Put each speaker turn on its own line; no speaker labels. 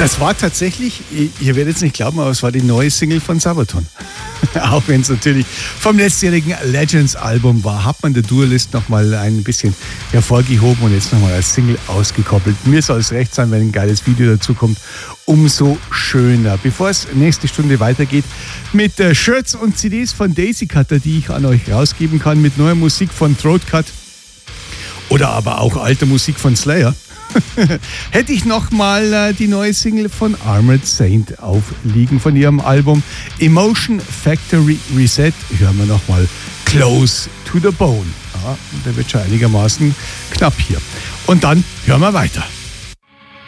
Das war tatsächlich, ihr werdet es nicht glauben, aber es war die neue Single von Sabaton. Auch wenn es natürlich vom letztjährigen Legends-Album war, hat man der Dualist nochmal ein bisschen hervorgehoben und jetzt nochmal als Single ausgekoppelt. Mir soll es recht sein, wenn ein geiles Video dazu kommt, umso schöner. Bevor es nächste Stunde weitergeht mit Shirts und CDs von Daisy Cutter, die ich an euch rausgeben kann, mit neuer Musik von Throat Cut oder aber auch alter Musik von Slayer, hätte ich nochmal die neue Single von Armored Saint aufliegen von ihrem Album Emotion Factory Reset. Hören wir nochmal Close to the Bone. Ja, der wird schon einigermaßen knapp hier. Und dann hören wir weiter.